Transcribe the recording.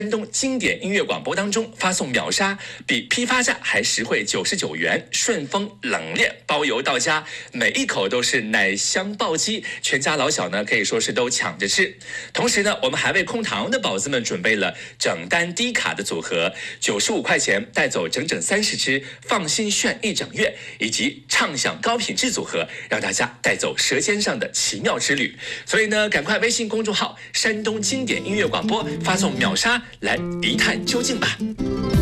山东经典音乐广播当中发送秒杀，比批发价还实惠99元，顺丰冷链包邮到家，每一口都是奶香爆鸡，全家老小呢可以说是都抢着吃。同时呢，我们还为空堂的宝子们准备了整单低卡的组合，95块钱带走整整30只，放心炫1整月，以及畅享高品质组合，让大家带走舌尖上的奇妙之旅。所以呢，赶快微信公众号山东经典音乐广播发送秒杀来一探究竟吧。